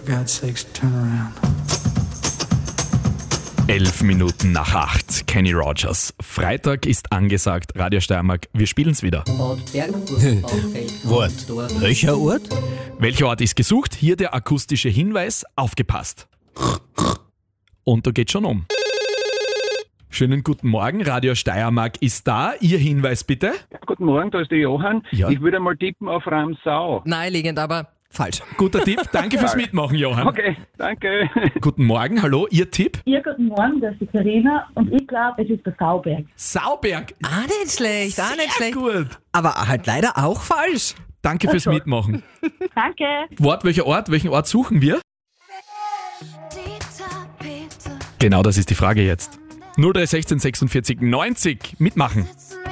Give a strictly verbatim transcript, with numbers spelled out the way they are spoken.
God's sakes, turn around. Elf Minuten nach acht. Kenny Rogers. Freitag ist angesagt. Radio Steiermark, wir spielen's wieder. Ort. Welcher Ort? Welcher Ort ist gesucht? Hier der akustische Hinweis. Aufgepasst. Und da geht's schon um. Schönen guten Morgen, Radio Steiermark ist da. Ihr Hinweis bitte. Guten Morgen, da ist der Johann. Ja. Ich würde mal tippen auf Ramsau. Naheliegend, aber falsch. Guter Tipp, danke fürs Mitmachen, Johann. Okay, danke. Guten Morgen, hallo, Ihr Tipp? Ja, guten Morgen, das ist die Karina und ich glaube, es ist der Sauberg. Sauberg. Ah, nicht schlecht, ah, nicht Sehr schlecht. gut. Aber halt leider auch falsch. Danke fürs Mitmachen. Danke. Wort, welcher Ort? Welchen Ort suchen wir? Genau, das ist die Frage jetzt. null drei sechzehn sechsundvierzig neunzig mitmachen.